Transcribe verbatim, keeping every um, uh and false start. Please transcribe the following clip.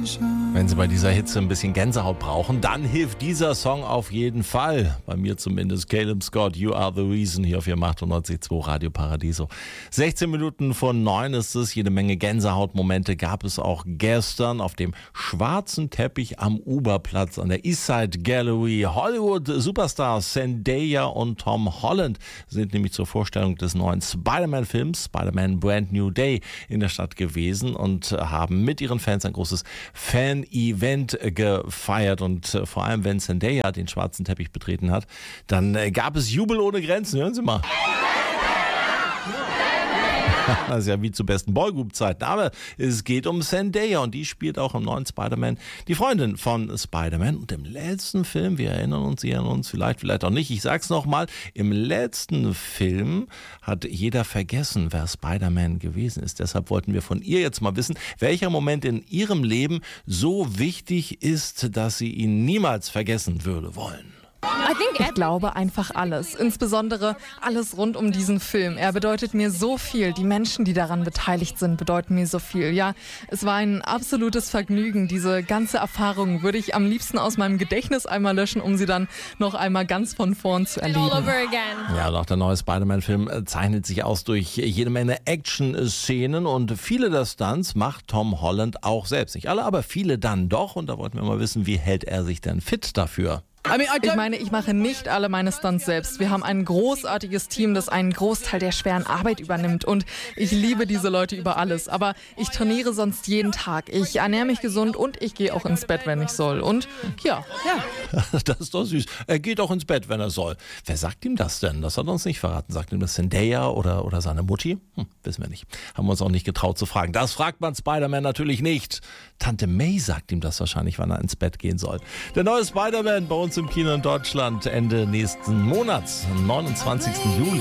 Wenn Sie bei dieser Hitze ein bisschen Gänsehaut brauchen, dann hilft dieser Song auf jeden Fall. Bei mir zumindest. Caleb Scott, You Are the Reason, hier auf Ihrem achtundneunzig Komma zwei Radio Paradiso. sechzehn Minuten vor neun ist es. Jede Menge Gänsehautmomente gab es auch gestern auf dem schwarzen Teppich am Uberplatz an der Eastside Gallery. Hollywood-Superstars Zendaya und Tom Holland sind nämlich zur Vorstellung des neuen Spider-Man-Films Spider-Man Brand New Day in der Stadt gewesen und haben mit ihren Fans ein großes Fan-Event gefeiert. Und äh, vor allem, wenn Zendaya den schwarzen Teppich betreten hat, dann äh, gab es Jubel ohne Grenzen. Hören Sie mal. Das ist ja wie zu besten Boygroup-Zeiten. Aber es geht um Zendaya und die spielt auch im neuen Spider-Man die Freundin von Spider-Man. Und im letzten Film, wir erinnern uns, Sie erinnern uns vielleicht, vielleicht auch nicht, ich sag's nochmal, im letzten Film hat jeder vergessen, wer Spider-Man gewesen ist. Deshalb wollten wir von ihr jetzt mal wissen, welcher Moment in ihrem Leben so wichtig ist, dass sie ihn niemals vergessen würde wollen. Ich glaube einfach alles, insbesondere alles rund um diesen Film. Er bedeutet mir so viel, die Menschen, die daran beteiligt sind, bedeuten mir so viel. Ja, es war ein absolutes Vergnügen. Diese ganze Erfahrung würde ich am liebsten aus meinem Gedächtnis einmal löschen, um sie dann noch einmal ganz von vorn zu erleben. Ja, und auch der neue Spider-Man-Film zeichnet sich aus durch jede Menge Action-Szenen und viele der Stunts macht Tom Holland auch selbst. Nicht alle, aber viele dann doch. Und da wollten wir mal wissen, wie hält er sich denn fit dafür? Ich meine, ich mache nicht alle meine Stunts selbst. Wir haben ein großartiges Team, das einen Großteil der schweren Arbeit übernimmt. Und ich liebe diese Leute über alles. Aber ich trainiere sonst jeden Tag. Ich ernähre mich gesund und ich gehe auch ins Bett, wenn ich soll. Und ja, ja. Das ist doch süß. Er geht auch ins Bett, wenn er soll. Wer sagt ihm das denn? Das hat er uns nicht verraten. Sagt ihm das Zendaya oder, oder seine Mutti? Hm, wissen wir nicht. Haben wir uns auch nicht getraut zu fragen. Das fragt man Spider-Man natürlich nicht. Tante May sagt ihm das wahrscheinlich, wann er ins Bett gehen soll. Der neue Spider-Man bei uns im Kino in Deutschland Ende nächsten Monats, am neunundzwanzigsten Juli.